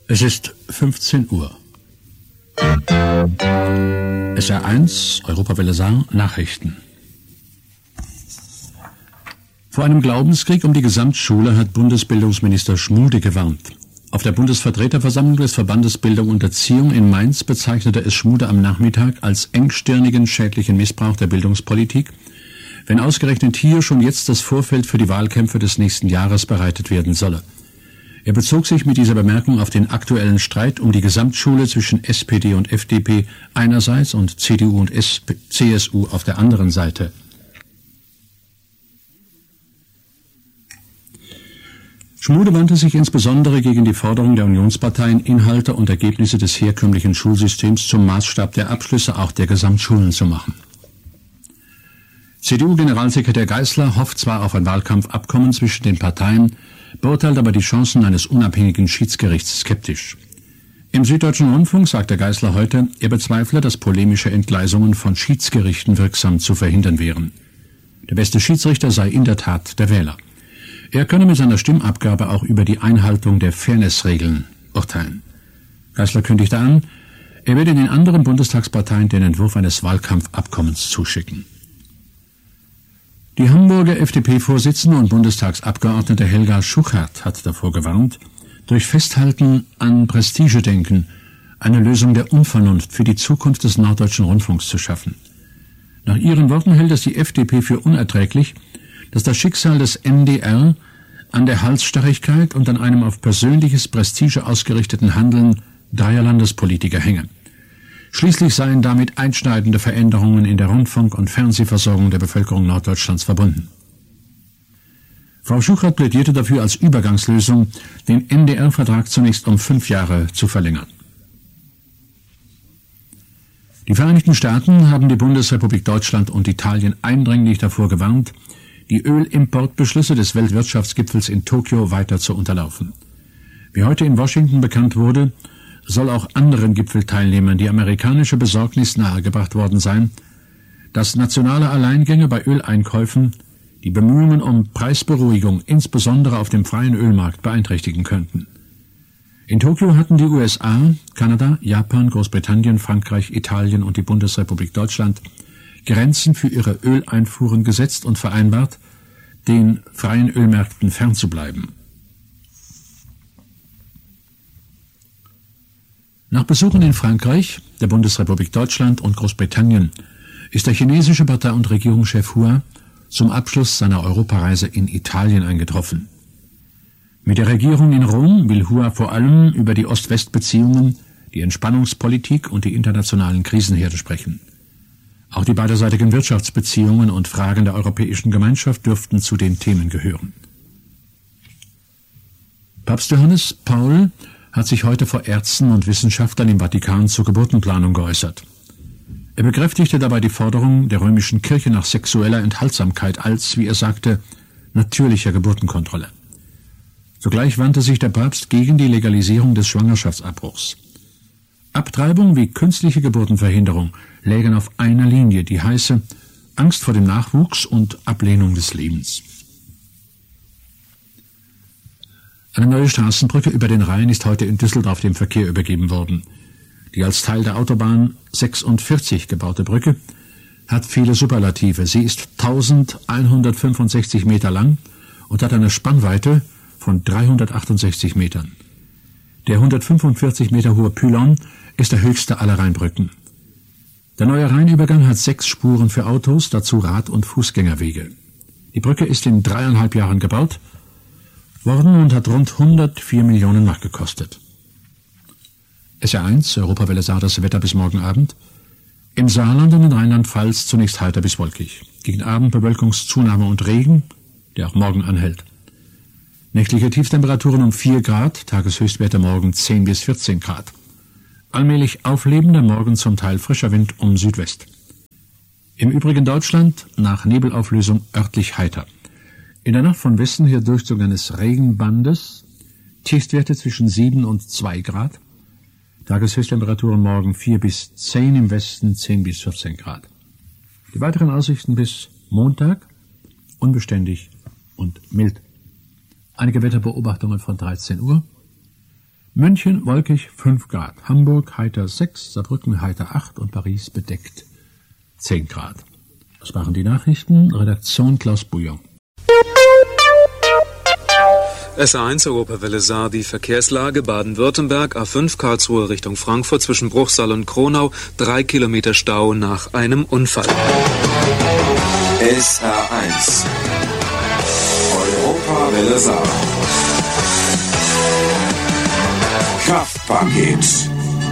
Es ist 15 Uhr. SR1, Europawelle Saar, Nachrichten. Vor einem Glaubenskrieg um die Gesamtschule hat Bundesbildungsminister Schmude gewarnt. Auf der Bundesvertreterversammlung des Verbandes Bildung und Erziehung in Mainz bezeichnete es Schmude am Nachmittag als engstirnigen, schädlichen Missbrauch der Bildungspolitik, wenn ausgerechnet hier schon jetzt das Vorfeld für die Wahlkämpfe des nächsten Jahres bereitet werden solle. Er bezog sich mit dieser Bemerkung auf den aktuellen Streit um die Gesamtschule zwischen SPD und FDP einerseits und CDU und CSU auf der anderen Seite. Schmude wandte sich insbesondere gegen die Forderung der Unionsparteien, Inhalte und Ergebnisse des herkömmlichen Schulsystems zum Maßstab der Abschlüsse auch der Gesamtschulen zu machen. CDU-Generalsekretär Geisler hofft zwar auf ein Wahlkampfabkommen zwischen den Parteien, beurteilt aber die Chancen eines unabhängigen Schiedsgerichts skeptisch. Im Süddeutschen Rundfunk sagte Geisler heute, er bezweifle, dass polemische Entgleisungen von Schiedsgerichten wirksam zu verhindern wären. Der beste Schiedsrichter sei in der Tat der Wähler. Er könne mit seiner Stimmabgabe auch über die Einhaltung der Fairnessregeln urteilen. Geisler kündigte an, er werde den anderen Bundestagsparteien den Entwurf eines Wahlkampfabkommens zuschicken. Die Hamburger FDP-Vorsitzende und Bundestagsabgeordnete Helga Schuchart hat davor gewarnt, durch Festhalten an Prestigedenken eine Lösung der Unvernunft für die Zukunft des Norddeutschen Rundfunks zu schaffen. Nach ihren Worten hält es die FDP für unerträglich, dass das Schicksal des NDR an der Halsstarrigkeit und an einem auf persönliches Prestige ausgerichteten Handeln dreier Landespolitiker hänge. Schließlich seien damit einschneidende Veränderungen in der Rundfunk- und Fernsehversorgung der Bevölkerung Norddeutschlands verbunden. Frau Schuchart plädierte dafür als Übergangslösung, den NDR-Vertrag zunächst um 5 Jahre zu verlängern. Die Vereinigten Staaten haben die Bundesrepublik Deutschland und Italien eindringlich davor gewarnt, die Ölimportbeschlüsse des Weltwirtschaftsgipfels in Tokio weiter zu unterlaufen. Wie heute in Washington bekannt wurde, soll auch anderen Gipfelteilnehmern die amerikanische Besorgnis nahegebracht worden sein, dass nationale Alleingänge bei Öleinkäufen die Bemühungen um Preisberuhigung insbesondere auf dem freien Ölmarkt beeinträchtigen könnten. In Tokio hatten die USA, Kanada, Japan, Großbritannien, Frankreich, Italien und die Bundesrepublik Deutschland Grenzen für ihre Öleinfuhren gesetzt und vereinbart, den freien Ölmärkten fernzubleiben. Nach Besuchen in Frankreich, der Bundesrepublik Deutschland und Großbritannien ist der chinesische Partei- und Regierungschef Hua zum Abschluss seiner Europareise in Italien eingetroffen. Mit der Regierung in Rom will Hua vor allem über die Ost-West-Beziehungen, die Entspannungspolitik und die internationalen Krisenherde sprechen. Auch die beiderseitigen Wirtschaftsbeziehungen und Fragen der Europäischen Gemeinschaft dürften zu den Themen gehören. Papst Johannes Paul hat sich heute vor Ärzten und Wissenschaftlern im Vatikan zur Geburtenplanung geäußert. Er bekräftigte dabei die Forderung der römischen Kirche nach sexueller Enthaltsamkeit als, wie er sagte, natürlicher Geburtenkontrolle. Zugleich wandte sich der Papst gegen die Legalisierung des Schwangerschaftsabbruchs. Abtreibung wie künstliche Geburtenverhinderung lägen auf einer Linie, die heiße Angst vor dem Nachwuchs und Ablehnung des Lebens. Eine neue Straßenbrücke über den Rhein ist heute in Düsseldorf dem Verkehr übergeben worden. Die als Teil der Autobahn 46 gebaute Brücke hat viele Superlative. Sie ist 1165 Meter lang und hat eine Spannweite von 368 Metern. Der 145 Meter hohe Pylon ist der höchste aller Rheinbrücken. Der neue Rheinübergang hat 6 Spuren für Autos, dazu Rad- und Fußgängerwege. Die Brücke ist in 3,5 Jahren gebaut worden und hat rund 104 Millionen Mark gekostet. SR1, Europawelle Saar, das Wetter bis morgen Abend. Im Saarland und in Rheinland-Pfalz zunächst heiter bis wolkig. Gegen Abend Bewölkungszunahme und Regen, der auch morgen anhält. Nächtliche Tiefstemperaturen um 4 Grad, Tageshöchstwerte morgen 10 bis 14 Grad. Allmählich auflebender, morgen zum Teil frischer Wind um Südwest. Im übrigen Deutschland nach Nebelauflösung örtlich heiter. In der Nacht von Westen her Durchzug eines Regenbandes, Tiefstwerte zwischen 7 und 2 Grad, Tageshöchsttemperaturen morgen 4 bis 10, im Westen 10 bis 14 Grad. Die weiteren Aussichten bis Montag unbeständig und mild. Einige Wetterbeobachtungen von 13 Uhr. München wolkig 5 Grad, Hamburg heiter 6, Saarbrücken heiter 8 und Paris bedeckt 10 Grad. Das waren die Nachrichten. Redaktion Klaus Bouillon. SA1 Europawelle Saar, die Verkehrslage Baden-Württemberg, A5 Karlsruhe Richtung Frankfurt zwischen Bruchsal und Kronau, 3 Kilometer Stau nach einem Unfall. SA1 Europawelle Saar. Kraftpaket.